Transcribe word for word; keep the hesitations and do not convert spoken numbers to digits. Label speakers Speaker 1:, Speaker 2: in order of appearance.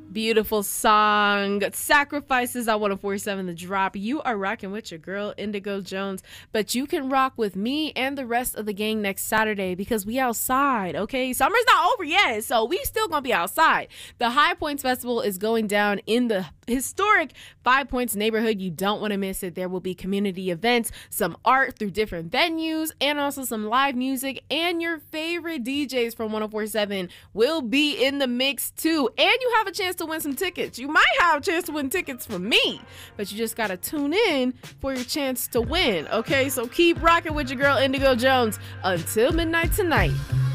Speaker 1: Beautiful song. Sacrifices on one oh four point seven The Drop. You are rocking with your girl, Indigo Jones. But you can rock with me and the rest of the gang next Saturday because we outside, okay? Summer's not over yet, so we still gonna be outside. The High Points Festival is going down in the historic Five Points neighborhood. You don't want to miss it. There will be community events, some art through different venues, and also some live music. And your favorite D Js from one oh four point seven will be in the mix too. And you have a chance to win some tickets. You might have a chance to win tickets from me, but you just got to tune in for your chance to win, okay? So keep rocking with your girl, Indigo Jones, until midnight tonight.